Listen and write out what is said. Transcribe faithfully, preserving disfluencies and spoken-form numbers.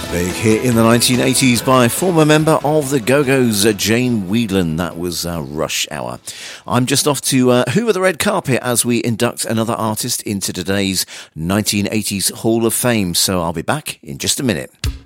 Big hit in the nineteen eighties by former member of the Go-Go's, uh, Jane Wiedlin. That was uh, Rush Hour. I'm just off to uh, hoover the red carpet as we induct another artist into today's nineteen eighties Hall of Fame, so I'll be back in just a minute.